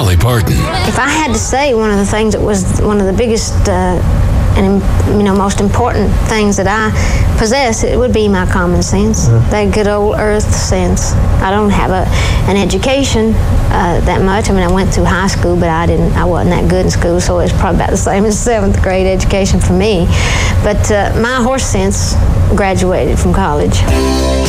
Dolly Parton. If I had to say one of the things that was one of the biggest and most important things that I possess, it would be my common sense, that good old earth sense. I don't have an education that much. I mean, I went through high school, but I wasn't that good in school, so it's probably about the same as 7th grade education for me. But my horse sense graduated from college.